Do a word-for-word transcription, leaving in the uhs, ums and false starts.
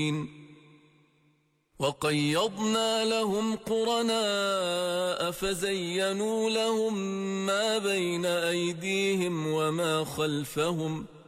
وقيضنا لهم قرناء فزينوا لهم ما بين أيديهم وما خلفهم